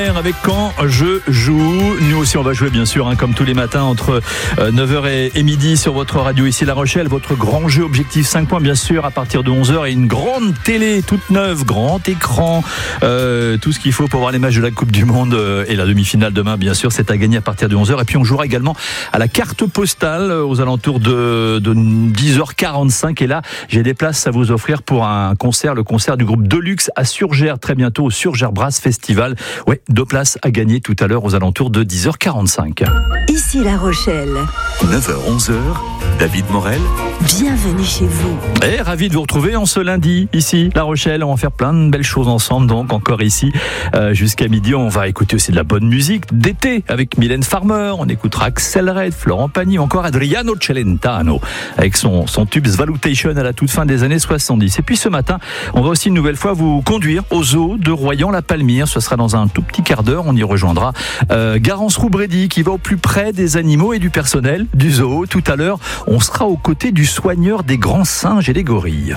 Avec Quand je joue. Nous aussi on va jouer bien sûr comme tous les matins entre 9h et midi sur votre radio ici La Rochelle. Votre grand jeu objectif 5 points bien sûr à partir de 11h et une grande télé toute neuve, grand écran, tout ce qu'il faut pour voir les matchs de la Coupe du Monde et la demi-finale demain bien sûr, c'est à gagner à partir de 11h. Et puis on jouera également à la carte postale aux alentours de 10h45 et là j'ai des places à vous offrir pour un concert, le concert du groupe Deluxe à Surgères très bientôt au Surgères Brass Festival. Ouais, 2 places à gagner tout à l'heure aux alentours de 10h45. Ici La Rochelle. 9h-11h, David Morel. Bienvenue chez vous. Et ravi de vous retrouver en ce lundi, ici, La Rochelle. On va faire plein de belles choses ensemble, donc encore ici, jusqu'à midi. On va écouter aussi de la bonne musique d'été avec Mylène Farmer. On écoutera Axel Red, Florent Pagny, encore Adriano Celentano, avec son tube Svalutation à la toute fin des années 70. Et puis ce matin, on va aussi une nouvelle fois vous conduire au zoo de Royan-la-Palmyre. Ce sera dans un tout petit quart d'heure. On y rejoindra Garance Roubredi qui va au plus près des animaux et du personnel du zoo. Tout à l'heure, on sera aux côtés du soigneur des grands singes et des gorilles.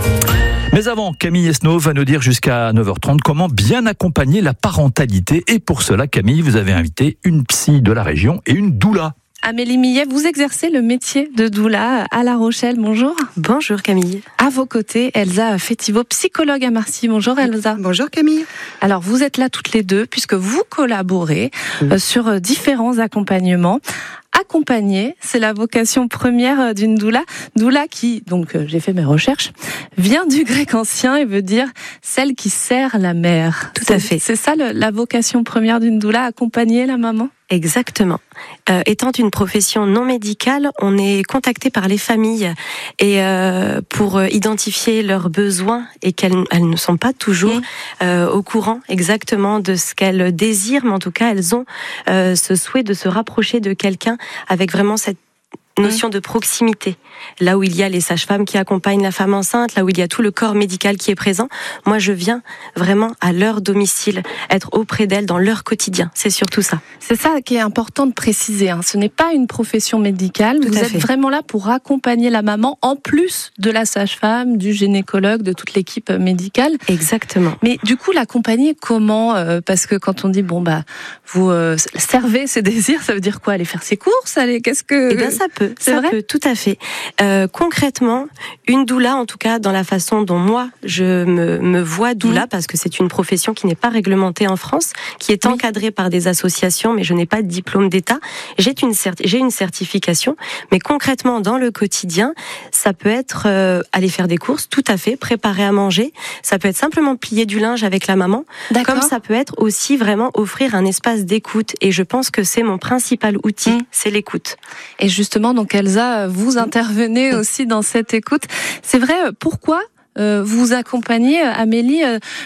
Mais avant, Camille Esnault va nous dire jusqu'à 9h30 comment bien accompagner la parentalité. Et pour cela, Camille, vous avez invité une psy de la région et une doula. Amélie Millet, vous exercez le métier de doula à La Rochelle. Bonjour. Bonjour Camille. À vos côtés, Elsa Fétiveau, psychologue à Marcy. Bonjour Elsa. Bonjour Camille. Alors vous êtes là toutes les deux puisque vous collaborez sur différents accompagnements. Accompagner, c'est la vocation première d'une doula. Doula qui, donc j'ai fait mes recherches, vient du grec ancien et veut dire celle qui sert la mère. Tout à fait. C'est ça la vocation première d'une doula, accompagner la maman ? Exactement. Étant une profession non médicale, on est contacté par les familles et pour identifier leurs besoins et qu'elles ne sont pas toujours au courant exactement de ce qu'elles désirent, mais en tout cas elles ont ce souhait de se rapprocher de quelqu'un avec vraiment cette notion de proximité. Là où il y a les sages-femmes qui accompagnent la femme enceinte, là où il y a tout le corps médical qui est présent, moi je viens vraiment à leur domicile, être auprès d'elles dans leur quotidien. C'est surtout ça. C'est ça qui est important de préciser. Ce n'est pas une profession médicale. Vous êtes vraiment là pour accompagner la maman, en plus de la sage-femme, du gynécologue, de toute l'équipe médicale. Exactement. Mais du coup, l'accompagner comment ? Parce que quand on dit, vous servez ses désirs, ça veut dire quoi ? Aller faire ses courses ? Qu'est-ce que... Eh bien, ça peut. Ça peut, tout à fait. Concrètement, une doula, en tout cas dans la façon dont moi je me vois doula, parce que c'est une profession qui n'est pas réglementée en France, qui est encadrée par des associations, mais je n'ai pas de diplôme d'État. J'ai une certification, mais concrètement dans le quotidien, ça peut être aller faire des courses, tout à fait, préparer à manger. Ça peut être simplement plier du linge avec la maman, comme ça peut être aussi vraiment offrir un espace d'écoute. Et je pense que c'est mon principal outil, c'est l'écoute. Et justement, donc Elsa, vous intervenez aussi dans cette écoute. C'est vrai, pourquoi vous accompagnez Amélie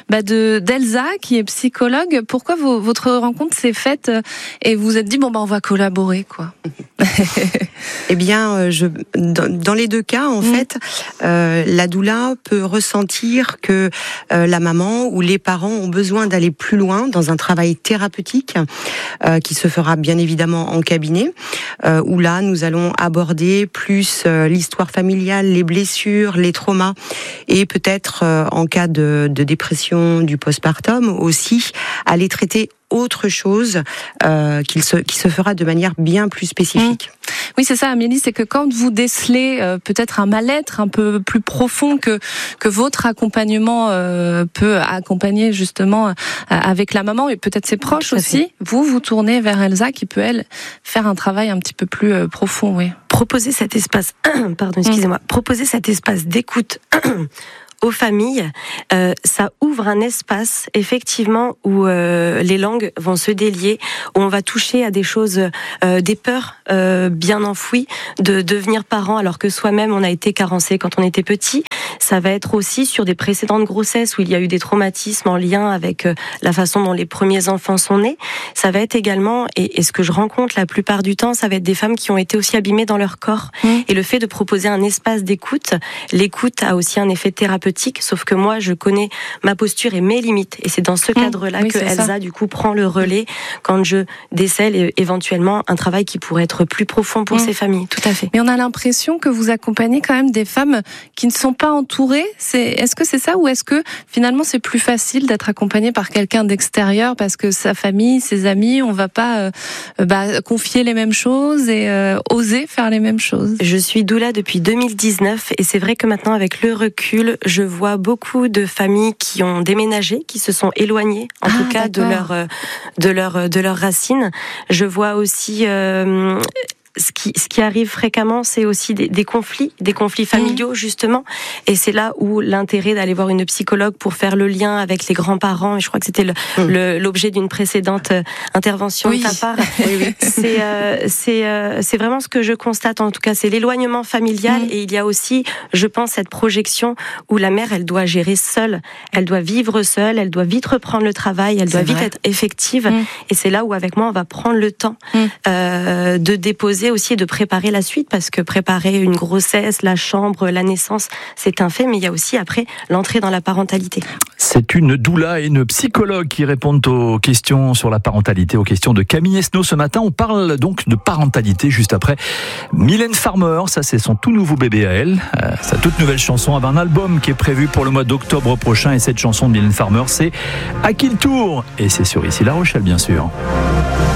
d'Elsa qui est psychologue. Pourquoi votre rencontre s'est faite et vous vous êtes dit on va collaborer quoi? Eh bien, dans les deux cas, en fait, la doula peut ressentir que la maman ou les parents ont besoin d'aller plus loin dans un travail thérapeutique qui se fera bien évidemment en cabinet, où là, nous allons aborder plus l'histoire familiale, les blessures, les traumas, et peut-être en cas de dépression du postpartum aussi, aller traiter autre chose qui se fera de manière bien plus spécifique. Oui, c'est ça, Amélie, c'est que quand vous décelez peut-être un mal-être un peu plus profond que votre accompagnement peut accompagner justement avec la maman et peut-être ses proches aussi, vous tournez vers Elsa qui peut, elle, faire un travail un petit peu plus profond, oui. Proposer cet espace, proposer cet espace d'écoute aux familles, ça ouvre un espace effectivement où les langues vont se délier, où on va toucher à des choses, des peurs bien enfouies de devenir parent alors que soi-même on a été carencé quand on était petit. Ça va être aussi sur des précédentes grossesses où il y a eu des traumatismes en lien avec la façon dont les premiers enfants sont nés. Ça va être également, et ce que je rencontre la plupart du temps, ça va être des femmes qui ont été aussi abîmées dans leur corps. Et le fait de proposer un espace d'écoute, l'écoute a aussi un effet thérapeutique thérapeutique, sauf que moi, je connais ma posture et mes limites. Et c'est dans ce cadre-là que Elsa, du coup, prend le relais quand je décèle éventuellement un travail qui pourrait être plus profond pour ces familles. Tout à fait. Mais on a l'impression que vous accompagnez quand même des femmes qui ne sont pas entourées. Est-ce que c'est ça, ou est-ce que finalement c'est plus facile d'être accompagné par quelqu'un d'extérieur parce que sa famille, ses amis, on va pas confier les mêmes choses et oser faire les mêmes choses? Je suis doula depuis 2019 et c'est vrai que maintenant, avec le recul, je vois beaucoup de familles qui ont déménagé, qui se sont éloignées, en tout cas de leurs racines. Je vois aussi ce qui arrive fréquemment, c'est aussi des conflits familiaux, justement. Et c'est là où l'intérêt d'aller voir une psychologue pour faire le lien avec les grands-parents, et je crois que c'était l'objet d'une précédente intervention de ta part. Oui. C'est vraiment ce que je constate, en tout cas, c'est l'éloignement familial. Et il y a aussi, je pense, cette projection où la mère, elle doit gérer seule, elle doit vivre seule, elle doit vite reprendre le travail, elle doit vite être effective. Et c'est là où, avec moi, on va prendre le temps de déposer aussi, et de préparer la suite, parce que préparer une grossesse, la chambre, la naissance, c'est un fait, mais il y a aussi après l'entrée dans la parentalité. C'est une doula et une psychologue qui répondent aux questions sur la parentalité, aux questions de Camille Esnault ce matin. On parle donc de parentalité juste après Mylène Farmer. Ça, c'est son tout nouveau bébé à elle, sa toute nouvelle chanson avec un album qui est prévu pour le mois d'octobre prochain. Et cette chanson de Mylène Farmer, c'est À qui le tour? Et c'est sur Ici La Rochelle, bien sûr.